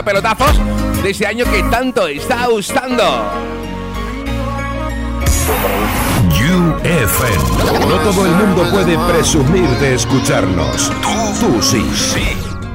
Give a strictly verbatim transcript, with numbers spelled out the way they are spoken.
pelotazos de ese año que tanto está gustando. U F M. No todo el mundo puede presumir de escucharnos. Tú, tú sí. sí.